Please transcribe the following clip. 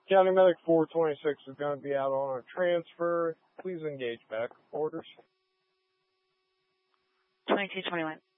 County Medic 426 is going to be out on a transfer. Please engage back orders. 2221.